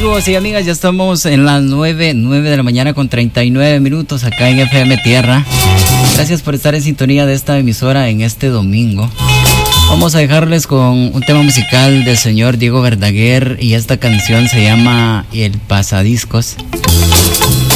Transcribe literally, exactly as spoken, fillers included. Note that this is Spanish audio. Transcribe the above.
Amigos y amigas, ya estamos en las nueve, nueve de la mañana con treinta y nueve minutos acá en F M Tierra. Gracias por estar en sintonía de esta emisora en este domingo. Vamos a dejarles con un tema musical del señor Diego Verdaguer y esta canción se llama El Pasadiscos.